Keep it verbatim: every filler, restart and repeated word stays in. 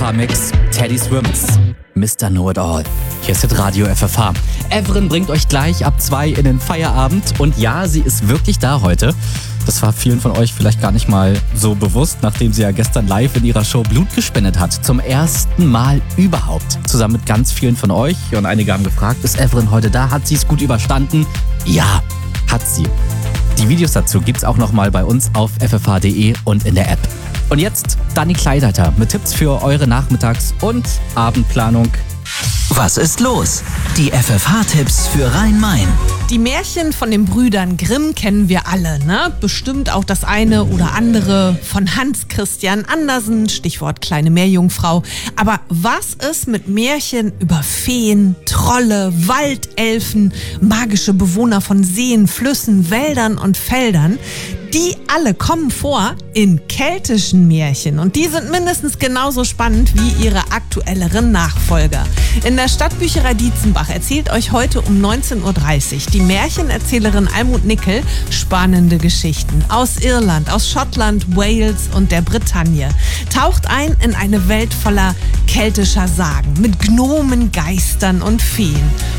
H-Mix, Teddy Swims, Mister Know-It-All. Hier ist das Radio F F H. Evren bringt euch gleich ab zwei in den Feierabend. Und ja, sie ist wirklich da heute. Das war vielen von euch vielleicht gar nicht mal so bewusst, nachdem sie ja gestern live in ihrer Show Blut gespendet hat. Zum ersten Mal überhaupt. Zusammen mit ganz vielen von euch. Und einige haben gefragt, ist Evren heute da? Hat sie es gut überstanden? Ja, hat sie. Die Videos dazu gibt's auch nochmal bei uns auf f f h punkt d e und in der App. Und jetzt Dani Kleideiter mit Tipps für eure Nachmittags- und Abendplanung. Was ist los? Die F F H-Tipps für Rhein-Main. Die Märchen von den Brüdern Grimm kennen wir alle, ne? Bestimmt auch das eine oder andere von Hans Christian Andersen, Stichwort kleine Meerjungfrau. Aber was ist mit Märchen über Feen, Trolle, Waldelfen, magische Bewohner von Seen, Flüssen, Wäldern und Feldern? Die alle kommen vor in keltischen Märchen und die sind mindestens genauso spannend wie ihre aktuelleren Nachfolger. In der Stadtbücherei Dietzenbach erzählt euch heute um neunzehn Uhr dreißig die Märchenerzählerin Almut Nickel spannende Geschichten aus Irland, aus Schottland, Wales und der Bretagne. Taucht ein in eine Welt voller keltischer Sagen mit Gnomen, Geistern und Feen.